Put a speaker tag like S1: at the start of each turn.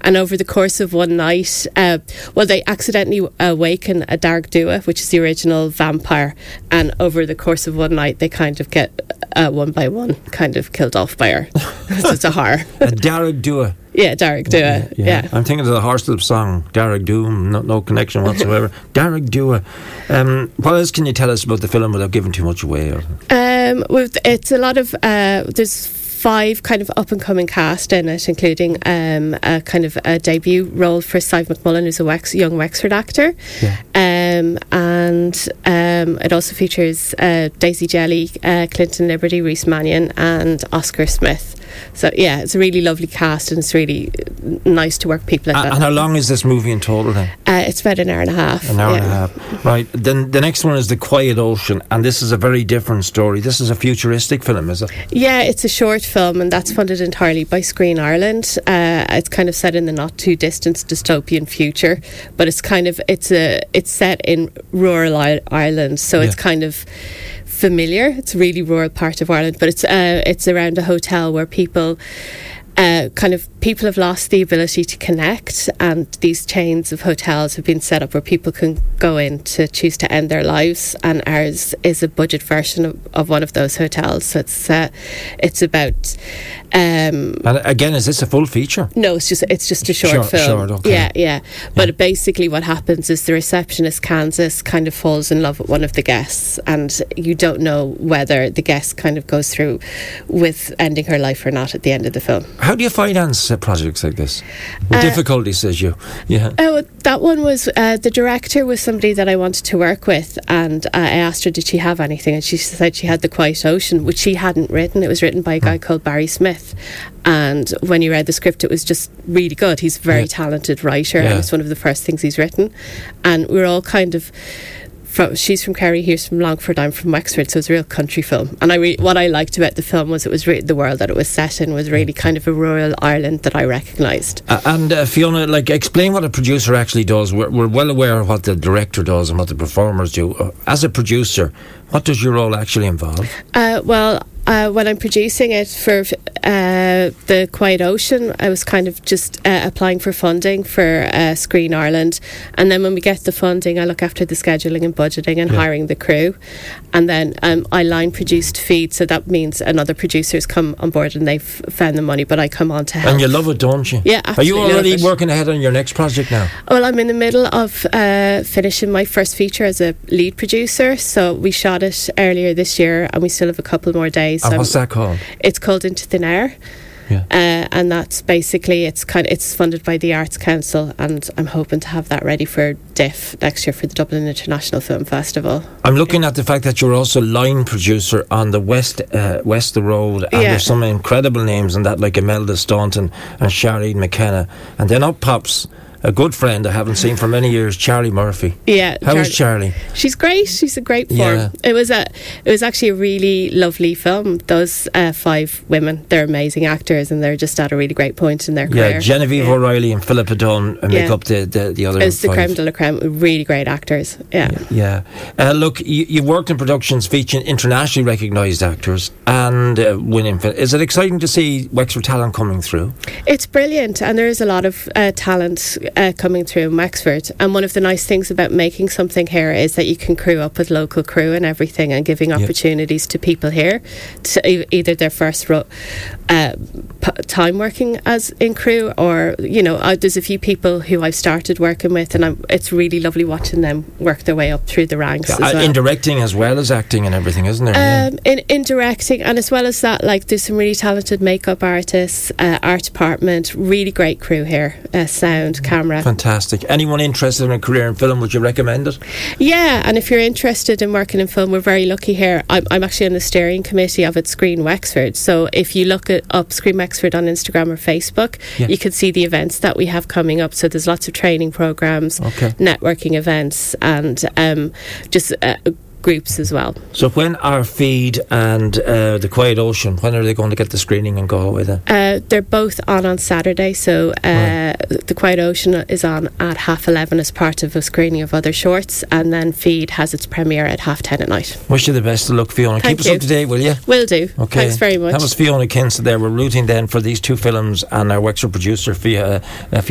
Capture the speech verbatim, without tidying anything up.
S1: And over the course of one night, uh, well, they accidentally awaken a Darg Dua, which is the original vampire. And over the course of one night, they kind of get uh, one by one kind of killed off by her. So it's a horror.
S2: A Darg Dua.
S1: Yeah, Darg Dua. Yeah, yeah. yeah.
S2: I'm thinking of the Horslip song, Darg Doom, no, no connection whatsoever. Darg Dua. Um, what else can you tell us about the film without giving too much away?
S1: Um, with, it's a lot of, uh, there's five kind of up-and-coming cast in it, including um, a kind of a debut role for Sive McMullen, who's a Wex- young Wexford actor. Yeah. Um, and um, it also features uh, Daisy Jelly, uh, Clinton Liberty, Rhys Mannion and Oscar Smith. So yeah, it's a really lovely cast, and it's really nice to work with people like
S2: uh,
S1: that.
S2: And how long is this movie in total then?
S1: Uh, it's about an hour and a half.
S2: An hour
S1: yeah.
S2: and a half. Right. Then the next one is The Quiet Ocean, and this is a very different story. This is a futuristic film, is it?
S1: Yeah, it's a short film, and that's funded entirely by Screen Ireland. Uh, it's kind of set in the not too distant dystopian future, but it's kind of it's a it's set in rural I- Ireland, so yeah. it's kind of familiar. It's a really rural part of Ireland, but it's uh, it's around a hotel where people uh, kind of people have lost the ability to connect, and these chains of hotels have been set up where people can go in to choose to end their lives, and ours is a budget version of, of one of those hotels. So it's uh, it's about um,
S2: and again, is this a full feature?
S1: No, it's just it's just a short,
S2: short
S1: film.
S2: Short, okay.
S1: Yeah, yeah. But yeah. basically what happens is the receptionist, Kansas, kind of falls in love with one of the guests, and you don't know whether the guest kind of goes through with ending her life or not at the end of the film.
S2: How do you finance uh, projects like this? With uh, difficulty, says you. Yeah.
S1: Oh, that one was uh, the director was somebody that I wanted to work with, and uh, I asked her did she have anything, and she said she had The Quiet Ocean, which she hadn't written. It was written by a guy mm. called Barry Smith, and when you read the script, it was just really good. He's a very yeah. talented writer, yeah. and it's one of the first things he's written. And we're all kind of. From, she's from Kerry, he's from Longford, I'm from Wexford, so it's a real country film. And I re- what I liked about the film was it was re- the world that it was set in was really kind of a rural Ireland that I recognised.
S2: Uh, and uh, Fiona, like, explain what a producer actually does. We're, we're well aware of what the director does and what the performers do. Uh, as a producer, what does your role actually involve? Uh,
S1: well, uh, when I'm producing it for uh, The Quiet Ocean, I was kind of just uh, applying for funding for uh, Screen Ireland, and then when we get the funding, I look after the scheduling and budgeting and yeah. hiring the crew, and then um, I line produced feed, so that means another producers come on board and they've found the money, but I come on to help.
S2: And you love it, don't you?
S1: Yeah, absolutely.
S2: Are you already working ahead on your next project now?
S1: Well, I'm in the middle of uh, finishing my first feature as a lead producer, so we shot it earlier this year and we still have a couple more days.
S2: And so what's that called?
S1: It's called Into Thin Air. Yeah. Uh, and that's basically it's kind of, it's funded by the Arts Council, and I'm hoping to have that ready for D I F next year for the Dublin International Film Festival.
S2: I'm looking at the fact that you're also line producer on the West uh, West the Road, and yeah. there's some incredible names in that, like Imelda Staunton and Shireen McKenna, and then up pops a good friend I haven't seen for many years, Charlie Murphy.
S1: Yeah,
S2: how is Charlie?
S1: She's great. She's a great form. Yeah. It was a, it was actually a really lovely film. Those uh, five women, they're amazing actors, and they're just at a really great point in their
S2: yeah,
S1: career.
S2: Genevieve
S1: yeah.
S2: O'Reilly and Philippa Dunn uh, make
S1: yeah.
S2: up the the, the other.
S1: It's the
S2: five.
S1: creme de la creme. Really great actors. Yeah,
S2: yeah. yeah. Uh, look, you, you've worked in productions featuring internationally recognised actors and uh, winning. Is it exciting to see Wexford talent coming through?
S1: It's brilliant, and there is a lot of uh, talent uh, coming through Wexford, and one of the nice things about making something here is that you can crew up with local crew and everything, and giving opportunities yep. to people here to e- either their first ro- uh, p- time working as in crew, or you know uh, there's a few people who I've started working with, and I'm, it's really lovely watching them work their way up through the ranks.
S2: Yeah,
S1: as well.
S2: In directing as well as acting and everything, isn't there?
S1: Um, in, in directing, and as well as that, like there's some really talented makeup artists, uh, art department, really great crew here, uh, sound, camera.
S2: Fantastic. Fantastic. Anyone interested in a career in film, would you recommend it?
S1: Yeah, and if you're interested in working in film, we're very lucky here. I'm, I'm actually on the steering committee of it, Screen Wexford. So if you look at, up Screen Wexford on Instagram or Facebook, yeah. you can see the events that we have coming up. So there's lots of training programs, okay. networking events, and um, just uh, groups as well.
S2: So when are Feed and uh, The Quiet Ocean, when are they going to get the screening in Galway then?
S1: Uh, they're both on on Saturday, so uh, right. The Quiet Ocean is on at half eleven as part of a screening of other shorts, and then Feed has its premiere at half ten at night.
S2: Wish you the best of luck, Fiona.
S1: Thank
S2: Keep
S1: you.
S2: us up to date, will you?
S1: Will do.
S2: Okay.
S1: Thanks very much.
S2: That was Fiona Kinston there. We're rooting then for these two films, and our Wexford producer, Fiona. Uh,